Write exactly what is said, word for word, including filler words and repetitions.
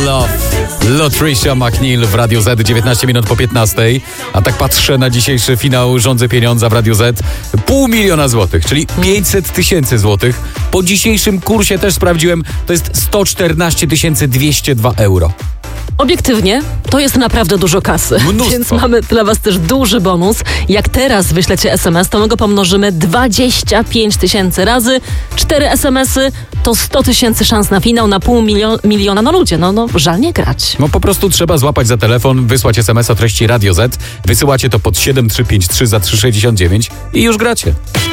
Love. Latricia McNeil w Radiu Z, dziewiętnaście minut po piętnastej. A tak patrzę na dzisiejszy finał Rządzę Pieniądza w Radiu Z. Pół miliona złotych, czyli pięćset tysięcy złotych. Po dzisiejszym kursie też sprawdziłem, to jest sto czternaście tysięcy dwieście dwa euro. Obiektywnie, to jest naprawdę dużo kasy. Mnóstwo. Więc mamy dla was też duży bonus. Jak teraz wyślecie es em es, to my go pomnożymy dwadzieścia pięć tysięcy razy. Cztery es em esy to sto tysięcy szans na finał, na pół milio- miliona. No ludzie, no, no żal nie grać. No po prostu trzeba złapać za telefon, wysłać es em es o treści Radio Z. Wysyłacie to pod siedem trzy pięć trzy za trzy sześćdziesiąt dziewięć i już gracie.